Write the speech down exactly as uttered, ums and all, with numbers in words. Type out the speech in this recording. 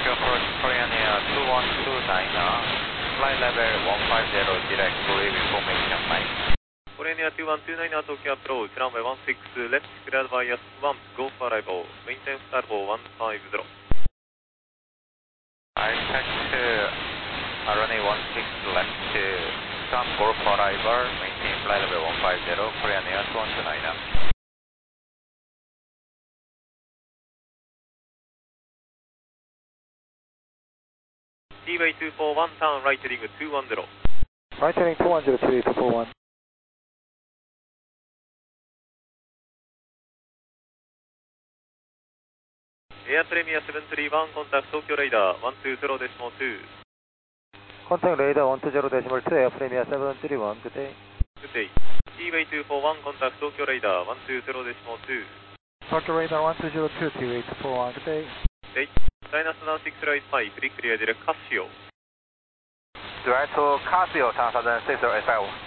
approach Korean Air two one two nine, flight level one five zero direct, brief information line. Korean Air two one two nine, Tokyo approach, runway one six left, cleared via one, go for arrival, maintain starboard one five zero. I checked uh, runway one six left, start go for arrival, maintain flight level one five zero, Korean Air two one two nine. T-way two four one, turn right heading two one zero. Right heading two one zero, T-way two four one. Air Premier seven three one, contact Tokyo radar one two zero decimal two. Contact radar one two zero decimal two, Air Premier seven three one, good day. Good day. T-way two four one, contact Tokyo radar one two zero decimal two. Tokyo radar one two zero two, T-way two four one, good day. Good day. China Southern six zero eight five, free clear direct Casio. Direct to Casio, China Southern six zero eight five.